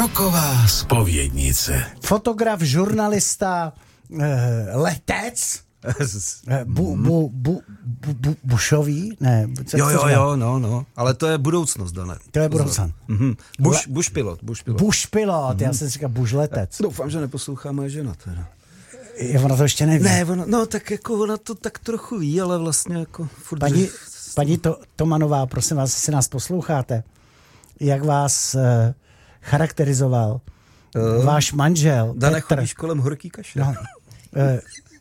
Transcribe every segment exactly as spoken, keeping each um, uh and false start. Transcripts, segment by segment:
Roková zpovědnice. Fotograf, žurnalista, eh, letec, bu, bu, bu, bu, bu, bušový, ne. Jo, jo, jo, no, no, ale to je budoucnost, Dané. To je budoucnost. Mm-hmm. Buš, buš pilot, buš pilot. Buš pilot, mm-hmm. Já jsem si říkal buš letec. Doufám, že neposlouchá moje žena teda. Je, ona to ještě neví. Ne, ona, no tak jako ona to tak trochu ví, ale vlastně jako furt... Paní, že... paní to, Tomanová, prosím vás, jestli nás posloucháte, jak vás eh, charakterizoval uh, váš manžel Dané, Petr. chodíš kolem horký kaše. No, eh,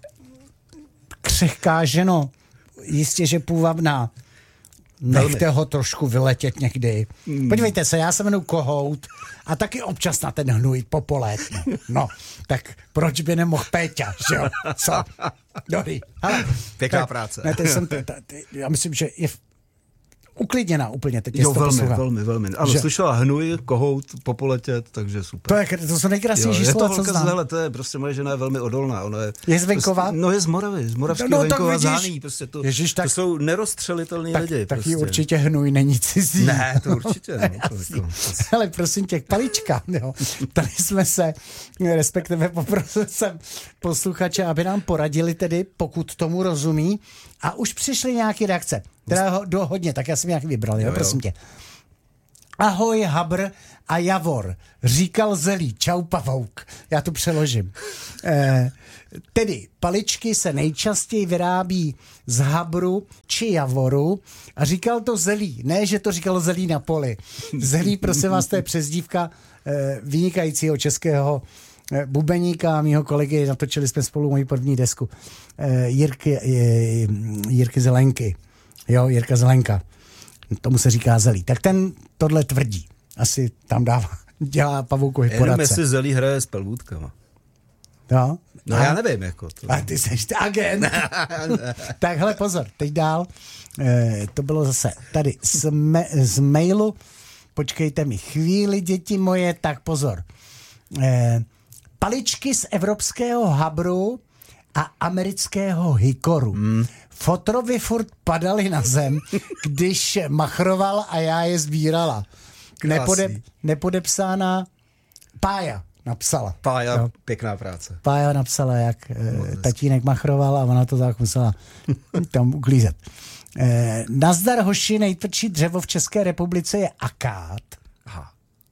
křehká ženo, jistě, že půvabná. Nechte ho trošku vyletět někdy. Hmm. Podívejte se, já se jmenuji Kohout a taky občas na ten hnůj popolétnu. No, tak proč by nemohl Péťa, že jo? Co? Dobrý. Ale, pěkná tak, práce. Ne, teď jsem, t, t, t, já myslím, že je uklidněná úplně teď. Jo, velmi, poslouchá. velmi, velmi. Ano, že... slyšela hnůj, kohout, popoletět, takže super. To, je, to jsou nejkrásnější slova, co znám. Hele, to je prostě moje žena je velmi odolná. Ona je, je z venkova? Prostě, no je z Moravy, z moravského no, venkova Zání. Prostě to, Ježiš, tak, to jsou nerozstřelitelní tak, lidi. Tak prostě. ji určitě hnůj není cizí. Ne, to určitě. Ne, to jako... Ale prosím tě, palička, jo. Tady jsme se, respektive poprosil jsem posluchače, aby nám poradili tedy, pokud tomu rozumí. A už přišly nějaké reakce. Teda ho, do hodně, tak já jsem nějaký vybral, jo, jo, prosím tě. Ahoj, Habr a Javor, říkal Zelí, čau pavouk. Já to přeložím. Eh, tedy paličky se nejčastěji vyrábí z Habru či Javoru a říkal to Zelí. Ne, že to říkalo Zelí na poli. Zelí, prosím vás, to je přezdívka eh, vynikajícího českého eh, bubeníka a mýho kolegy, natočili jsme spolu moji první desku. Eh, Jirky, eh, Jirky Zelenky. Jo, Jirka Zelenka. Tomu se říká Zelí. Tak ten tohle tvrdí. Asi tam dává, dělá pavoukovi poradce. Jenom jestli Zelí hraje s pelvůtkama. Jo? No a já nevím, jako to. A ty seš agent. Tak hele, pozor, teď dál. E, to bylo zase tady z, me, z mailu. Počkejte mi chvíli, děti moje, tak pozor. E, paličky z evropského Habru a amerického Hikoru. Hmm. Fotrovi furt padaly na zem, když machroval a já je sbírala. Nepode, nepodepsána Pája napsala. Pája, jo. Pěkná práce. Pája napsala, jak e, tatínek machroval a ona to tak musela tam uklízet. E, nazdar hoši, nejtvrdší dřevo v České republice je akát. Aha.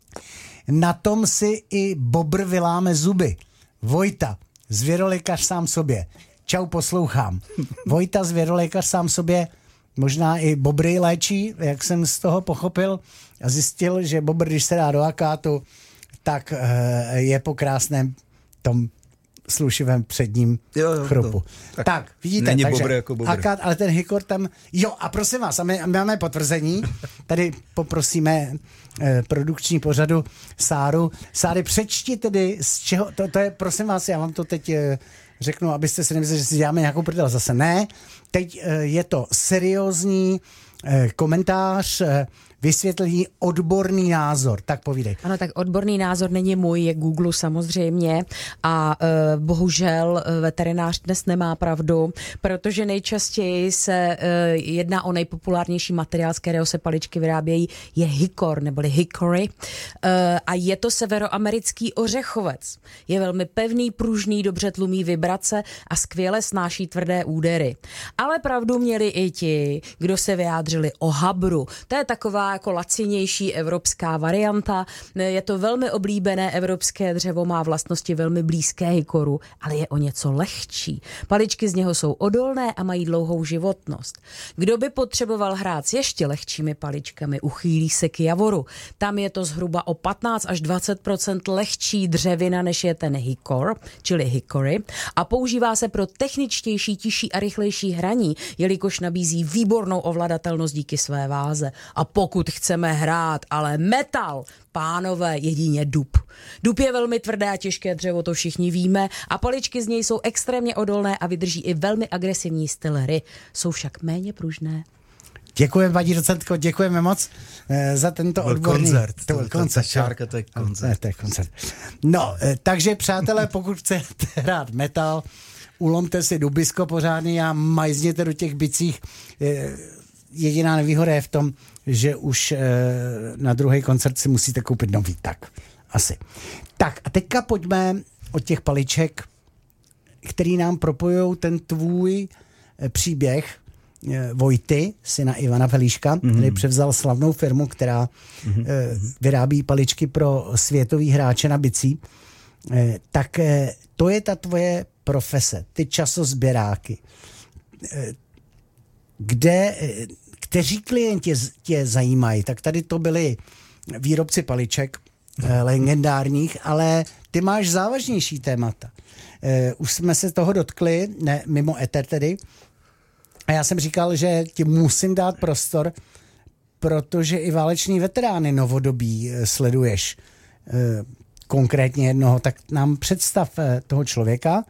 Na tom si i bobr vyláme zuby. Vojta, zvěrolékař sám sobě. Čau, poslouchám. Vojta, zvěrolékař sám sobě, možná i bobry léčí, jak jsem z toho pochopil a zjistil, že bobr, když se dá do akátu, tak uh, je po krásném tom slušivém předním jo, jo, chrupu. Tak, tak, vidíte, není takže bobr jako bobr. akát, ale ten hikor tam, jo, a prosím vás, a my, my máme potvrzení, tady poprosíme eh, produkční pořadu Sáru. Sáry, přečti tedy, z čeho, to, to je, prosím vás, já vám to teď eh, řeknu, abyste si nemysleli, že si děláme nějakou prdel, zase ne. Teď eh, je to seriózní eh, komentář, eh, vysvětlení, odborný názor. Tak povídej. Ano, tak odborný názor není můj, je Google samozřejmě a e, bohužel veterinář dnes nemá pravdu, protože nejčastěji se e, jedná o nejpopulárnější materiál, z kterého se paličky vyrábějí, je hikor neboli hickory e, a je to severoamerický ořechovec. Je velmi pevný, pružný, dobře tlumí vibrace a skvěle snáší tvrdé údery. Ale pravdu měli i ti, kdo se vyjádřili o habru. To je taková jako lacinější evropská varianta. Je to velmi oblíbené evropské dřevo, má vlastnosti velmi blízké hikoru, ale je o něco lehčí. Paličky z něho jsou odolné a mají dlouhou životnost. Kdo by potřeboval hrát s ještě lehčími paličkami, uchýlí se k javoru. Tam je to zhruba o patnáct až dvacet procent lehčí dřevina, než je ten hikor, čili hickory, a používá se pro techničtější, tižší a rychlejší hraní, jelikož nabízí výbornou ovladatelnost díky své váze. A pokud chceme hrát, ale metal, pánové, jedině dub. Dub je velmi tvrdé a těžké dřevo, to všichni víme, a paličky z něj jsou extrémně odolné a vydrží i velmi agresivní styl hry. Jsou však méně pružné. Děkujeme, paní docentko, děkujeme moc eh, za tento byl odborný... koncert. To byl koncert. Čárka, to je koncert. Ne, to je koncert. No, eh, takže přátelé, pokud chcete hrát metal, ulomte si dubisko pořádný a majzněte do těch bicích. Eh, jediná nevýhoda je v tom, že už eh, na druhý koncert si musíte koupit nový. Tak, Asi. Tak a teďka pojďme od těch paliček, který nám propojují ten tvůj příběh Vojty, syna Ivana Pelíška, mm-hmm. který převzal slavnou firmu, která mm-hmm. vyrábí paličky pro světový hráče na bicí. Tak to je ta tvoje profese, ty časozběráky. Kde, kteří klienti tě zajímají? Tak tady to byli výrobci paliček, legendárních, ale ty máš závažnější témata. Už jsme se toho dotkli, ne, mimo éter tedy, a já jsem říkal, že ti musím dát prostor, protože i váleční veterány novodobí sleduješ. Konkrétně jednoho, tak nám představ toho člověka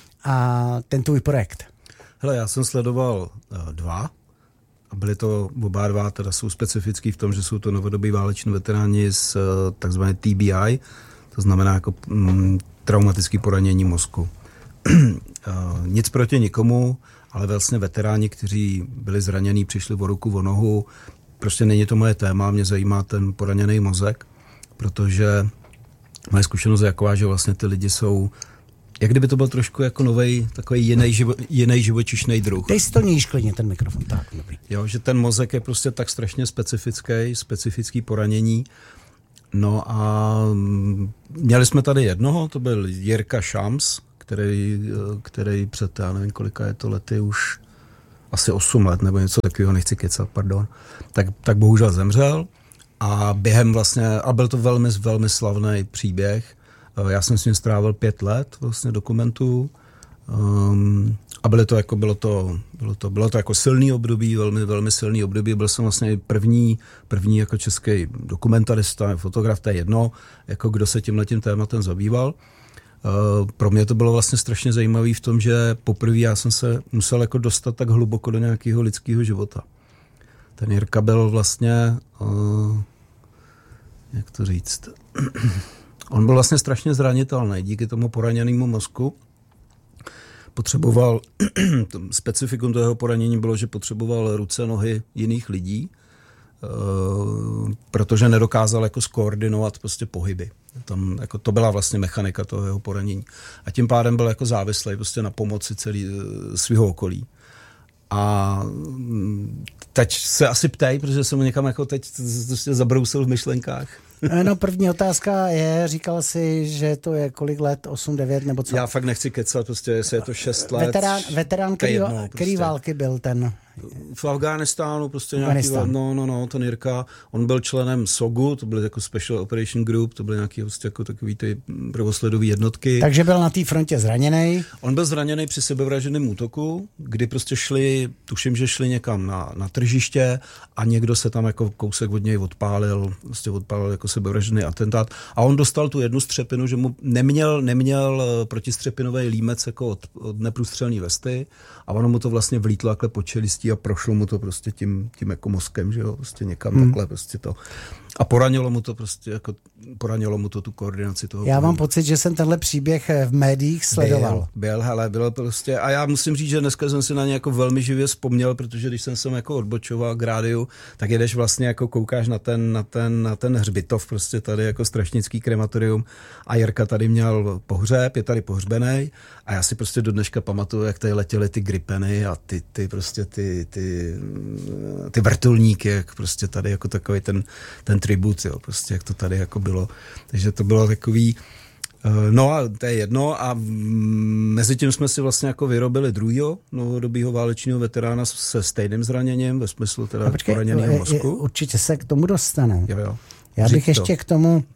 a ten tvůj projekt. Hele, já jsem sledoval uh, dva a byly to oba dva, teda jsou specifický v tom, že jsou to novodobí váleční veteráni s uh, takzvané T B I, to znamená jako um, traumatické poranění mozku. uh, nic proti nikomu, ale vlastně veteráni, kteří byli zranění, přišli o ruku, o nohu, prostě není to moje téma, mě zajímá ten poraněný mozek, protože moje zkušenost je taková, že vlastně ty lidi jsou, jak kdyby to byl trošku jako novej, takový jiný, živo, jiný živočišný druh. Dej si to níž klidně, ten mikrofon. Tak, dobrý. Jo, že ten mozek je prostě tak strašně specifický, specifický poranění. No a měli jsme tady jednoho, to byl Jirka Šams, který, který před, já nevím, kolika je to lety, už asi osm let, nebo něco takového, nechci kecat, pardon, tak, tak bohužel zemřel. A během vlastně, a byl to velmi, velmi slavný příběh. Já jsem s ním strávil pět let vlastně dokumentů. Um, a bylo to jako, bylo to, bylo to, bylo to jako silný období, velmi, velmi silný období. Byl jsem vlastně první, první jako český dokumentarista, fotograf, to je jedno, jako kdo se tímhletím tématem zabýval. Uh, pro mě to bylo vlastně strašně zajímavé v tom, že poprvé já jsem se musel jako dostat tak hluboko do nějakého lidského života. Ten Jirka byl vlastně, uh, jak to říct, on byl vlastně strašně zranitelný díky tomu poraněnému mozku. Potřeboval, specifikum toho jeho poranění bylo, že potřeboval ruce, nohy jiných lidí, uh, protože nedokázal jako skoordinovat prostě pohyby. Tam, jako, to byla vlastně mechanika toho jeho poranění. A tím pádem byl jako závislý prostě na pomoci celý, uh, svého okolí. A teď se asi ptej, protože jsem někam jako teď zabrousil v myšlenkách. No první otázka je, říkal jsi, že to je kolik let, osm, devět nebo co? Já fakt nechci kecat, prostě jestli je to šest let. Veterán, veterán který, jedno, prostě. který války byl ten? V Afghánistánu, prostě nějaký, no, no, no, ten Jirka, on byl členem SOGu, to byly jako Special Operation Group, to byly nějaký prostě jako takový ty prvosledové jednotky. Takže byl na té frontě zraněný? On byl zraněný při sebevražedném útoku, kdy prostě šli, tuším, že šli někam na, na tržiště a někdo se tam jako kousek od něj odpálil, prostě odpálil jako sebevražedný atentát a on dostal tu jednu střepinu, že mu neměl, neměl protistřepinový límec jako od, od neprůstřelné vesty a ono mu to vlastně vlítlo takhle po čelistí a prošlo mu to prostě tím, tím jako mozkem, že jo, prostě někam hmm. takhle prostě to. A poranilo mu to prostě, jako poranilo mu to tu koordinaci toho. Já mám pocit, že jsem tenhle příběh v médiích sledoval. Byl, byl, hele, bylo prostě, a já musím říct, že dneska jsem si na ně jako velmi živě vzpomněl, protože když jsem se jako odbočoval k rádiu, tak jedeš vlastně jako koukáš na ten, na ten, na ten hřbitov, prostě tady jako strašnický krematorium a Jirka tady měl pohřeb, je tady pohřbenej a já si prostě do dneška pamatuju, jak tady letěly ty gripeny a ty, ty prostě ty, ty, ty vrtulníky, jak prostě tady jako takový ten, ten tribut, jo, prostě jak to tady jako bylo. Takže to bylo takový, no a to je jedno a mezi tím jsme si vlastně jako vyrobili druhýho novodobýho válečního veterána se stejným zraněním, ve smyslu teda poraněného mozku. Určitě se k tomu dostane. Jo, jo. Já bych ještě k tomu,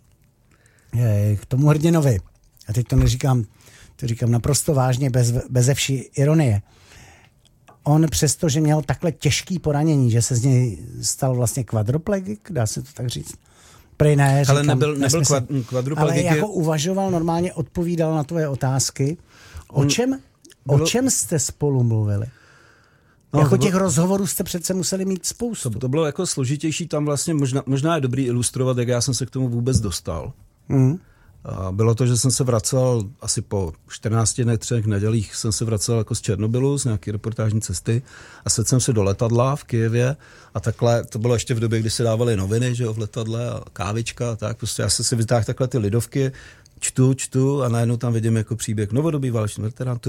k tomu hrdinovi, a teď to neříkám, to říkám naprosto vážně, bez, beze vší ironie. On přesto, že měl takhle těžký poranění, že se z něj stal vlastně kvadroplegik, dá se to tak říct? Prej ne, říkám, ale nebyl, nebyl kvadroplegik. Ale jako uvažoval, normálně odpovídal na tvoje otázky. O čem, bylo, o čem jste spolu mluvili? No, jako těch bylo, rozhovorů jste přece museli mít spoustu. To bylo jako složitější, tam vlastně možná, možná je dobrý ilustrovat, jak já jsem se k tomu vůbec dostal. Mm. A bylo to, že jsem se vracel asi po čtrnácti dnech, třech nedělích jsem se vracel jako z Černobylu, z nějaké reportážní cesty a sedl jsem si do letadla v Kyjevě a takhle, to bylo ještě v době, kdy se dávaly noviny, že jo, v letadle a kávička a tak, prostě já jsem si vytáhl takhle ty lidovky, čtu, čtu a najednou tam vidím jako příběh novodobý válečný veterán,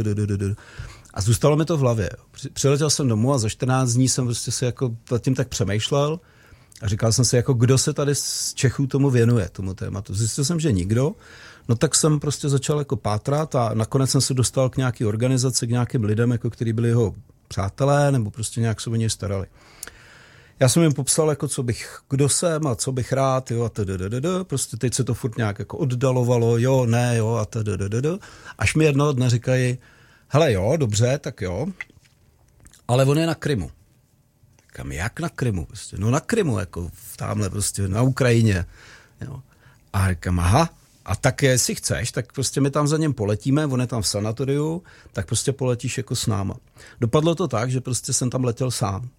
a zůstalo mi to v hlavě. Přiletěl jsem domů a za čtrnáct dní jsem prostě si jako tím tak přemýšlel a říkal jsem si, jako kdo se tady z Čechů tomu věnuje, tomu tématu. Zjistil jsem, že nikdo, no tak jsem prostě začal jako pátrat a nakonec jsem se dostal k nějaký organizaci, k nějakým lidem, jako který byli jeho přátelé nebo prostě nějak se o něj starali. Já jsem jim popsal, jako co bych, kdo jsem a co bych rád, jo, a tdd, prostě teď se to furt nějak jako oddalovalo, jo, ne, jo, a tdd, až mi jednoho dne říkají, hele jo, dobře, tak jo, ale on je na Krymu. Říkám, jak na Krymu? Prostě? No na Krymu, jako tamhle prostě, na Ukrajině. Jo. A říkám, aha, a tak jestli chceš, tak prostě my tam za něm poletíme, on je tam v sanatoriu, tak prostě poletíš jako s náma. Dopadlo to tak, že prostě jsem tam letěl sám.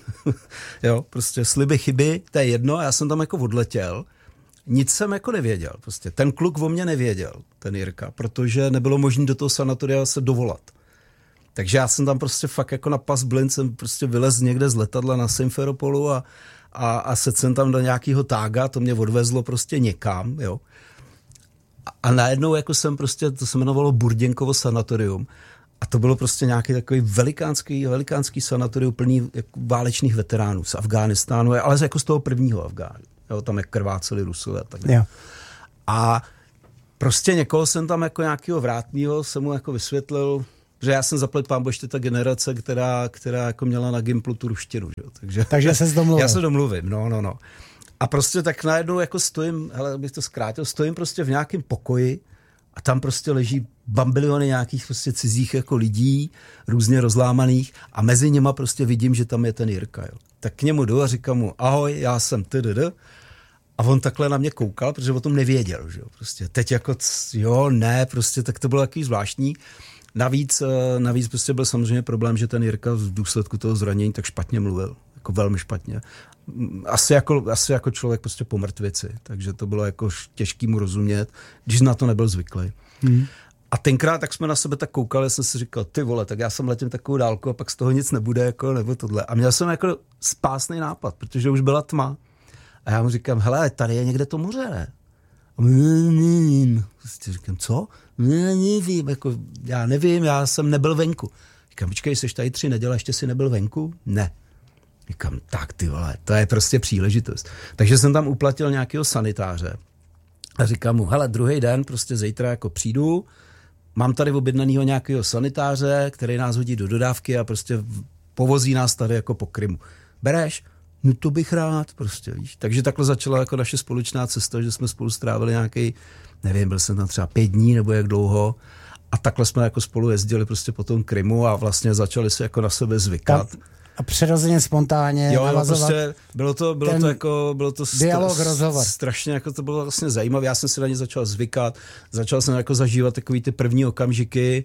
Jo, prostě sliby, chyby, to je jedno, já jsem tam jako odletěl, nic jsem jako nevěděl, prostě ten kluk o mě nevěděl, ten Jirka, protože nebylo možné do toho sanatoria se dovolat. Takže já jsem tam prostě fakt jako na pas blind jsem prostě vylez někde z letadla na Simferopolu a, a, a sedl jsem tam do nějakého tága, to mě odvezlo prostě někam, jo. A, a najednou jako jsem prostě, to se jmenovalo Burděnkovo sanatorium a to bylo prostě nějaký takový velikánský, velikánský sanatorium plný jako válečných veteránů z Afghánistánu, ale jako z toho prvního Afgánu, jo, tam jak krváceli Rusové a tak dále. A prostě někoho jsem tam jako nějakého vrátného jsem mu jako vysvětlil, že já jsem zaplet pán boště ta generace, která, která jako měla na Gimplu tu ruštinu. Že? Takže, Takže se domluvil. Já se domluvím, no, no, no. A prostě tak najednou jako stojím, hele, bych to zkrátil, stojím prostě v nějakém pokoji a tam prostě leží bambiliony nějakých prostě cizích jako lidí, různě rozlámaných a mezi nima prostě vidím, že tam je ten Jirka. Jo. Tak k němu jdu a říkám mu, ahoj, já jsem tdd. A on takhle na mě koukal, protože o tom nevěděl. Že? Prostě teď jako, jo, ne, prostě tak to bylo takový zvláštní. Navíc, navíc prostě byl samozřejmě problém, že ten Jirka v důsledku toho zranění tak špatně mluvil. Jako velmi špatně. Asi jako, asi jako člověk prostě po mrtvici. Takže to bylo jako těžký mu rozumět, když na to nebyl zvyklý. Hmm. A tenkrát, tak jsme na sebe tak koukali, jsem si říkal, ty vole, tak já jsem letím takovou dálku a pak z toho nic nebude, jako, nebo tohle. A měl jsem jako spásný nápad, protože už byla tma. A já mu říkám, hele, tady je někde to moře, ne? A nevím. Prostě říkám, co? Ne, nevím, jako, já nevím, já jsem nebyl venku. Říkám, počkej, jsi tady tři neděle, ještě jsi nebyl venku? Ne. Říkám, tak ty vole, to je prostě příležitost. Takže jsem tam uplatil nějakého sanitáře a říkám mu, hele, druhý den, prostě zítra jako přijdu, mám tady objednanýho nějakého sanitáře, který nás hodí do dodávky a prostě povozí nás tady jako po Krymu. Bereš? No to bych rád, prostě, víš. Takže takhle začala jako naše společná cesta, že jsme spolu strávili nějaký, nevím, byl jsem tam třeba pět dní nebo jak dlouho a takhle jsme jako spolu jezdili prostě po tom Krymu a vlastně začali se jako na sebe zvykat. Tam a přirozeně, spontánně jo, navazovat. Prostě bylo to, bylo to jako, bylo to dialog, stra- rozhovor. strašně, jako to bylo vlastně zajímavé. Já jsem si na ně začal zvykat, začal jsem jako zažívat takový ty první okamžiky.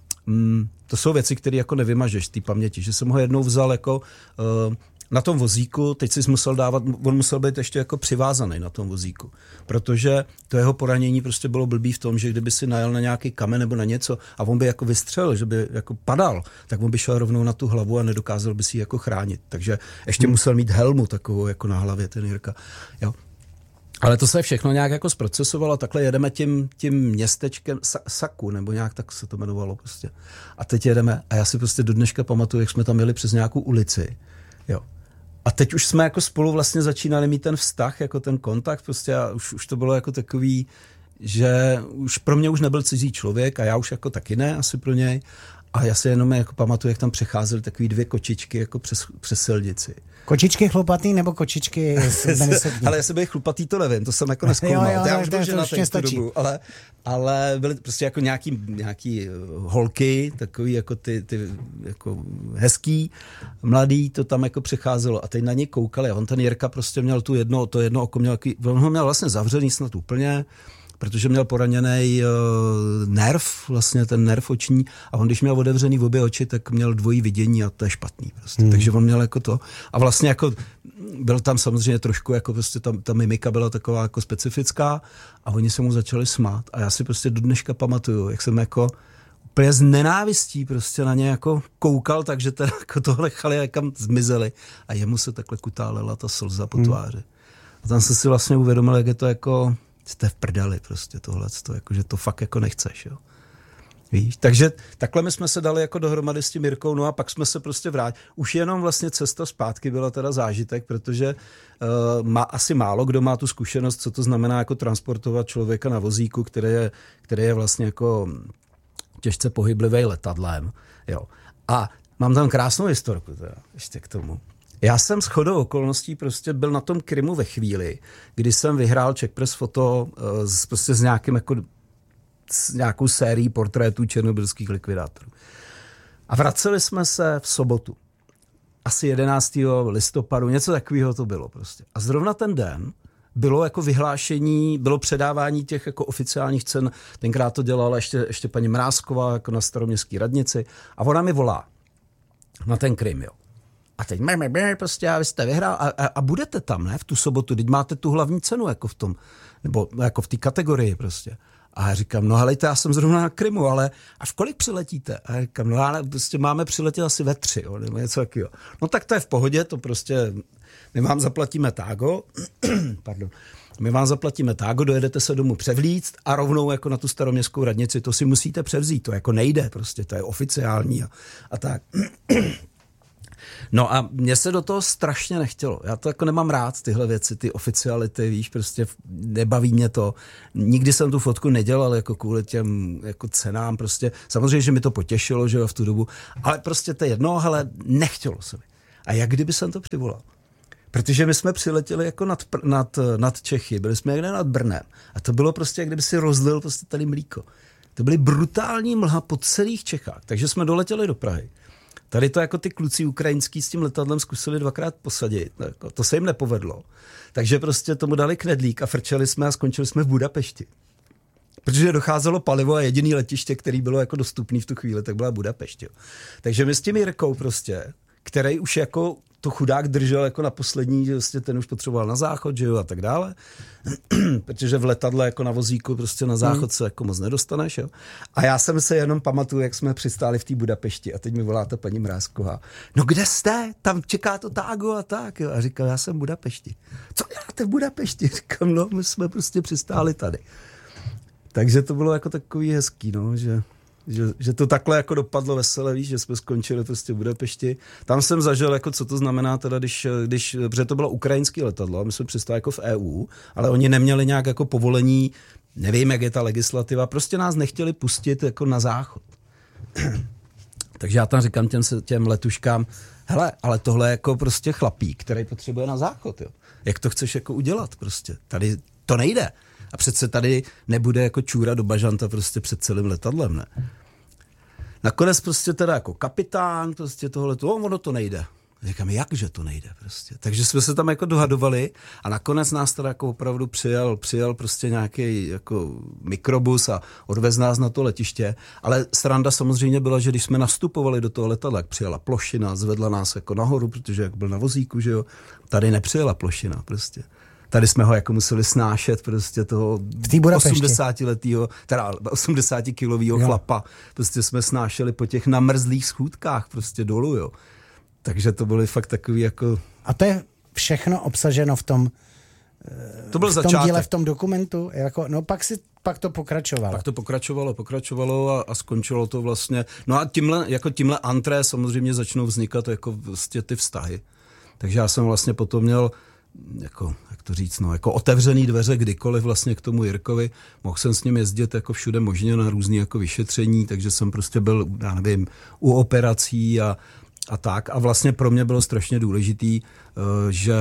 Mm, to jsou věci, které jako nevymažeš z té paměti, že jsem ho jednou vzal jako uh, na tom vozíku, teď si musel dávat, on musel být ještě jako přivázaný na tom vozíku, protože to jeho poranění prostě bylo blbý v tom, že kdyby si najel na nějaký kamen nebo na něco a on by jako vystřelil, že by jako padal, tak on by šel rovnou na tu hlavu a nedokázal by si ji jako chránit. Takže ještě hmm. musel mít helmu takovou jako na hlavě ten Jirka. Jo. Ale to se všechno nějak jako zprocesovalo, takhle jedeme tím, tím městečkem Saku, nebo nějak tak se to jmenovalo prostě. A teď jedeme a já si prostě do dneška pamatuju, jak jsme tam jeli přes nějakou ulici. Jo. A teď už jsme jako spolu vlastně začínali mít ten vztah, jako ten kontakt prostě a už, už to bylo jako takový, že už pro mě už nebyl cizí člověk a já už jako taky ne, asi pro něj. A já si jenom jako pamatuju, jak tam přecházely takový dvě kočičky jako přes, přes silnici. Kočičky chlupatý nebo kočičky benesodní? Ale jestli byli chlupatý, to nevím, to jsem jako nezkoumal. Jo, jo, já už to, byl to, to na dobu, ale, ale byly prostě jako nějaký, nějaký holky, takový jako ty, ty jako hezký, mladý, to tam jako přecházelo a teď na ně koukali a on ten Jirka prostě měl tu jedno, to jedno oko měl, on ho měl vlastně zavřený snad úplně, protože měl poraněný uh, nerv, vlastně ten nerv oční a on, když měl otevřený v obě oči, tak měl dvojí vidění a to je špatný prostě. Hmm. Takže on měl jako to a vlastně jako byl tam samozřejmě trošku jako prostě ta, ta mimika byla taková jako specifická a oni se mu začali smát a já si prostě do dneška pamatuju, jak jsem jako úplně z nenávistí prostě na ně jako koukal, takže teda jako to nechali jakam zmizeli a jemu se takhle kutálela ta slza po tváři. Hmm. A tam jsem si vlastně uvědomil, jak je to jako, jste v prdeli prostě tohleto, jako, že to fakt jako nechceš, jo. Víš? Takže takhle my jsme se dali jako dohromady s tím Jirkou, no a pak jsme se prostě vrátili. Už jenom vlastně cesta zpátky byla teda zážitek, protože uh, má asi málo kdo má tu zkušenost, co to znamená jako transportovat člověka na vozíku, který je, který je vlastně jako těžce pohyblivý letadlem, jo. A mám tam krásnou historku teda, ještě k tomu. Já jsem shodou okolností prostě byl na tom Krymu ve chvíli, kdy jsem vyhrál Czech Press Photo uh, s, prostě s nějakým jako s nějakou sérií portrétů černobylských likvidátorů. A vraceli jsme se v sobotu. Asi jedenáctého listopadu, něco takového to bylo prostě. A zrovna ten den bylo jako vyhlášení, bylo předávání těch jako oficiálních cen. Tenkrát to dělala ještě, ještě paní Mrázková jako na staroměstské radnici a ona mi volá na ten Krym, jo. A teď prostě a vy jste vyhrál a, a, a budete tam, ne, v tu sobotu, teď máte tu hlavní cenu jako v tom, nebo jako v té kategorii prostě. A já říkám, no helejte, já jsem zrovna na Krymu, ale a v kolik přiletíte? A já říkám, no ale prostě máme přiletět asi ve tři, jo, nebo něco takového. No tak to je v pohodě, to prostě, my vám zaplatíme tágo, pardon, my vám zaplatíme tágo, dojedete se domů převlíct a rovnou jako na tu staroměstskou radnici, to si musíte převzít, to jako nejde prostě, to je oficiální a, a tak. No a mně se do toho strašně nechtělo. Já to jako nemám rád, tyhle věci, ty oficiality, víš, prostě nebaví mě to. Nikdy jsem tu fotku nedělal jako kvůli těm jako cenám, prostě. Samozřejmě, že mi to potěšilo, že jo, v tu dobu, ale prostě to je jedno, hele, nechtělo se mi. A jak kdyby jsem to přivolal? Protože my jsme přiletěli jako nad, nad, nad Čechy, byli jsme někde nad Brnem a to bylo prostě, jak kdyby si rozlil prostě tady mlíko. To byly brutální mlha po celých Čechách, takže jsme doletěli do Prahy. Tady to jako ty kluci ukrajinský s tím letadlem zkusili dvakrát posadit. To se jim nepovedlo. Takže prostě tomu dali knedlík a frčeli jsme a skončili jsme v Budapešti. Protože docházelo palivo a jediný letiště, který bylo jako dostupný v tu chvíli, tak byla Budapešť. Jo. Takže my s tím Jirkou prostě, který už jako to chudák držel jako na poslední, že vlastně ten už potřeboval na záchod, že jo, a tak dále. Protože v letadle jako na vozíku prostě na záchod se jako moc nedostaneš, jo. A já jsem se jenom pamatuju, jak jsme přistáli v té Budapešti a teď mi volá ta paní Mrázková. No kde jste? Tam čeká to tágo a tak, jo. A říkal, já jsem v Budapešti. Co děláte v Budapešti? Říkám, no, my jsme prostě přistáli tady. Takže to bylo jako takový hezký, no, že... Že, že to takhle jako dopadlo veselé, víš, že jsme skončili prostě v Budapešti. Tam jsem zažil, jako co to znamená teda, když, když protože to bylo ukrajinské letadlo, my jsme přistáli jako v E U, ale oni neměli nějak jako povolení, nevím, jak je ta legislativa, prostě nás nechtěli pustit jako na záchod. Takže já tam říkám těm, těm letuškám, hele, ale tohle je jako prostě chlapík, který potřebuje na záchod, jo. Jak to chceš jako udělat prostě? Tady to nejde. A přece tady nebude jako čůra do bažanta prostě před celým letadlem, ne? Nakonec prostě teda jako kapitán prostě tohle, to, ono to nejde. Říkám, jakže to nejde prostě. Takže jsme se tam jako dohadovali a nakonec nás teda jako opravdu přijal, přijal prostě nějaký jako mikrobus a odvez nás na to letiště. Ale sranda samozřejmě byla, že když jsme nastupovali do toho letadla, jak přijela plošina, zvedla nás jako nahoru, protože jak byl na vozíku, že jo, tady nepřijela plošina prostě. Tady jsme ho jako museli snášet prostě toho osmdesátiletýho, teda osmdesátikilovýho chlapa. Prostě jsme snášeli po těch namrzlých schůdkách prostě dolů, jo. Takže to byly fakt takový jako... A to je všechno obsaženo v tom, to byl v tom začátek. díle, v tom dokumentu? Jako, no pak, si, pak to pokračovalo. Pak to pokračovalo, pokračovalo a, a skončilo to vlastně. No a tímhle, jako tímhle antré samozřejmě začnou vznikat jako vlastně ty vztahy. Takže já jsem vlastně potom měl jako, jak to říct, no, jako otevřený dveře kdykoliv vlastně k tomu Jirkovi. Mohl jsem s ním jezdit jako všude možně na různý jako vyšetření, takže jsem prostě byl, já nevím, u operací a, a tak. A vlastně pro mě bylo strašně důležitý, uh, že,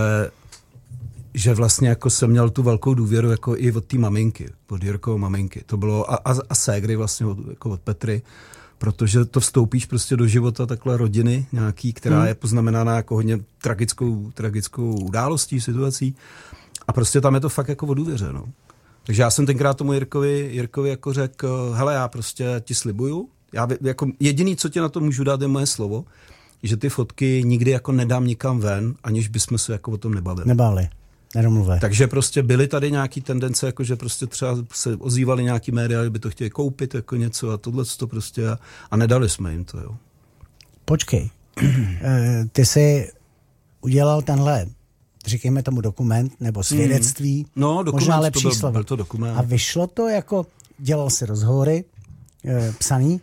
že vlastně jako jsem měl tu velkou důvěru jako i od té maminky, od Jirkovo maminky. To bylo a, a, a ségry vlastně od, jako od Petry, protože to vstoupíš prostě do života takhle rodiny nějaký, která hmm. je poznamenána jako hodně tragickou, tragickou událostí, situací. A prostě tam je to fakt jako o důvěře, no. Takže já jsem tenkrát tomu Jirkovi, Jirkovi jako řekl, hele, já prostě ti slibuju, já jako jediný, co ti na to můžu dát, je moje slovo, že ty fotky nikdy jako nedám nikam ven, aniž bychom se jako o tom nebavili. Nebáli. Nedomluvé. Takže prostě byly tady nějaký tendence, jako že prostě třeba se ozývali nějaký média, že by to chtěli koupit jako něco a tohle to prostě a, a nedali jsme jim to, jo. Počkej. Ty jsi udělal tenhle, říkejme tomu dokument, nebo svědectví, mm. no, dokument, možná lepší to byl, slovo. Byl to dokument. A vyšlo to jako, dělal si rozhovory, e, psaný,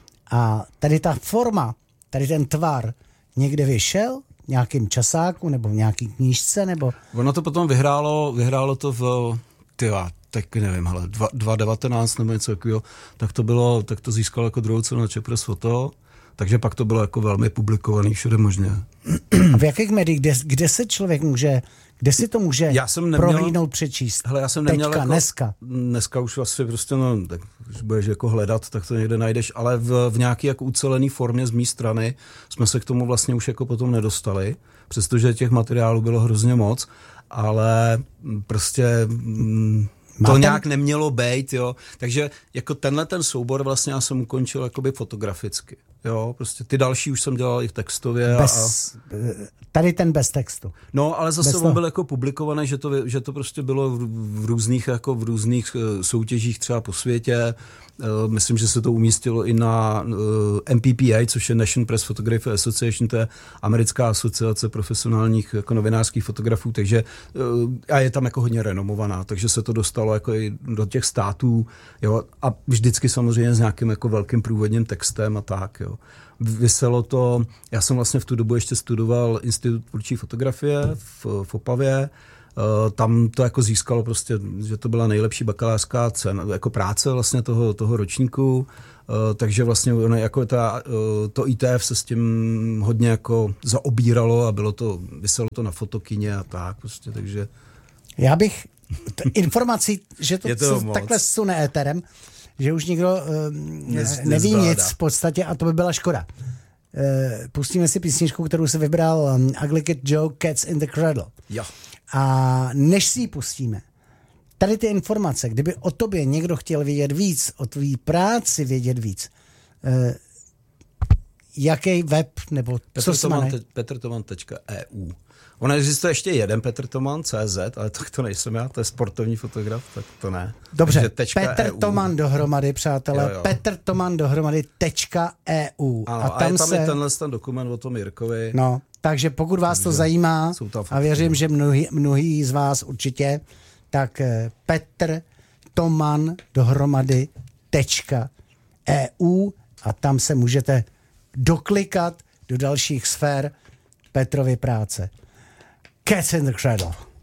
a tady ta forma, tady ten tvar někde vyšel, v nějakým časáku, nebo v nějaký knížce, nebo... Ono to potom vyhrálo, vyhrálo to v, tyva, tak nevím, hele, dva tisíce devatenáct nebo něco takového, tak to bylo, tak to získalo jako druhou cenu na Czech Press Photo, takže pak to bylo jako velmi publikovaný všude možně. A v jakých médiích, kde, kde se člověk může, kde si to může já jsem neměl, prohlídnout, přečíst? Hele, já jsem neměl teďka, jako, dneska. Dneska už asi prostě, no, tak když budeš jako hledat, tak to někde najdeš, ale v, v nějaký jako ucelený formě z mé strany jsme se k tomu vlastně už jako potom nedostali, přestože těch materiálů bylo hrozně moc, ale prostě... Mm, to Máte? Nějak nemělo bejt, jo. Takže jako tenhle ten soubor vlastně já jsem ukončil jakoby fotograficky. Jo, prostě ty další už jsem dělal i textově. Bez, a... Tady ten bez textu. No, ale zase on byl jako publikovaný, že to, že to prostě bylo v, v různých jako v různých soutěžích třeba po světě. Uh, myslím, že se to umístilo i na uh, M P P A, což je National Press Photography Association, to je americká asociace profesionálních jako novinářských fotografů, takže uh, a je tam jako hodně renomovaná, takže se to dostalo jako i do těch států, jo, a vždycky samozřejmě s nějakým jako velkým průvodním textem a tak, jo. Vyselo to, já jsem vlastně v tu dobu ještě studoval Institut tvůrčí fotografie v, v Opavě. Uh, tam to jako získalo prostě, že to byla nejlepší bakalářská cena, jako práce vlastně toho, toho ročníku, uh, takže vlastně ono, jako ta, uh, to I T F se s tím hodně jako zaobíralo a bylo to, vyselo to na fotokyně a tak prostě, takže... Já bych t- informací, že to, to se takhle sune éterem, že už nikdo uh, Nez, neví nic v podstatě a to by byla škoda. Uh, pustíme si písničku, kterou se vybral um, Ugly Kid Joe, Cats in the Cradle. Jo. A než si ji pustíme, tady ty informace, kdyby o tobě někdo chtěl vědět víc, o tvý práci vědět víc, uh, jaký web nebo co se má? petr toman tečka e u. Ono existuje ještě jeden Petr Toman tečka cé zet, ale to, to nejsem já, to je sportovní fotograf, tak to ne. Dobře, Petr Toman dohromady, přátelé, jo, jo. Petr Toman dohromady tečka e u. Ano, a tam, a je tam se... je tenhle ten dokument o tom Jirkovi. No, takže pokud vás takže to zajímá, a věřím, že mnohý, mnohý z vás určitě, tak Petr Toman dohromady tečka e u a tam se můžete doklikat do dalších sfér Petrovy práce. Cats in the Cradle.